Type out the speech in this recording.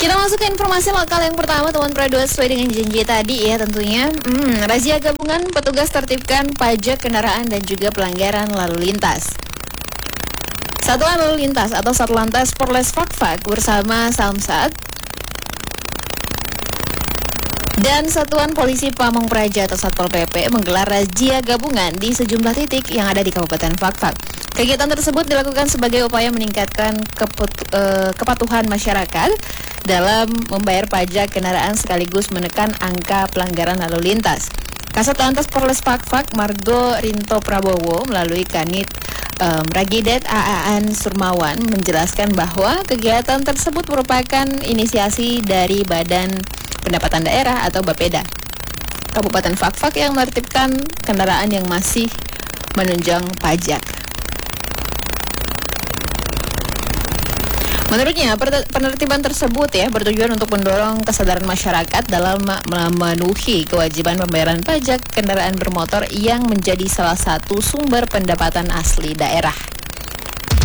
Kita masuk ke informasi lokal yang pertama, teman Pro2 sesuai dengan janji tadi ya tentunya. Razia gabungan petugas tertibkan pajak kendaraan dan juga pelanggaran lalu lintas. Satuan Lalu Lintas atau Satlantas Polres Fakfak bersama Samsat dan Satuan Polisi Pamong Praja atau Satpol PP menggelar razia gabungan di sejumlah titik yang ada di Kabupaten Fakfak. Kegiatan tersebut dilakukan sebagai upaya meningkatkan kepatuhan masyarakat dalam membayar pajak kendaraan sekaligus menekan angka pelanggaran lalu lintas. Kasat Lantas Polres Fakfak Margo Rinto Prabowo melalui Kanit Ragidet Aan Surmawan menjelaskan bahwa kegiatan tersebut merupakan inisiasi dari Badan Pendapatan Daerah atau Bapeda Kabupaten Fakfak yang menertibkan kendaraan yang masih menunjang pajak. Menurutnya, penertiban tersebut bertujuan untuk mendorong kesadaran masyarakat dalam memenuhi kewajiban pembayaran pajak kendaraan bermotor yang menjadi salah satu sumber pendapatan asli daerah.